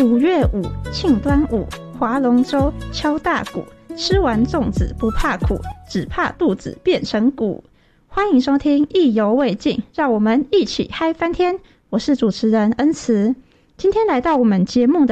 5月5庆端午，划龙舟，敲大鼓，吃完粽子不怕苦，只怕肚子变成鼓。欢迎收听意犹未尽，让我们一起嗨翻天。我是主持人恩慈。今天来到我们节目的